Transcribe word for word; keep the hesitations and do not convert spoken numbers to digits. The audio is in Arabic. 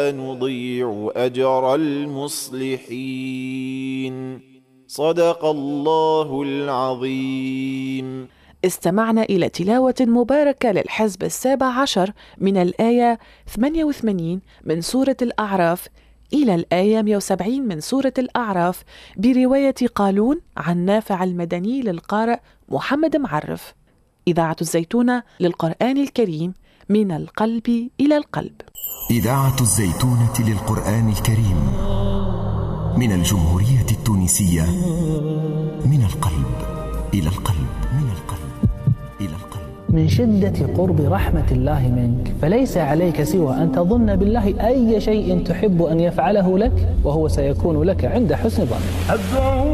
نضيع أجر المصلحين. صدق الله العظيم. استمعنا إلى تلاوة مباركة للحزب السابع عشر من الآية ثمانية وثمانين من سورة الأعراف إلى الآية مئة وسبعين من سورة الأعراف برواية قالون عن نافع المدني للقارئ محمد معرف. إذاعة الزيتونة للقرآن الكريم من القلب إلى القلب. إذاعة الزيتونة للقرآن الكريم من الجمهورية التونسية، من القلب إلى القلب، من القلب إلى القلب. من شدة قرب رحمة الله منك فليس عليك سوى أن تظن بالله أي شيء تحب أن يفعله لك، وهو سيكون لك عند حسن ظنك.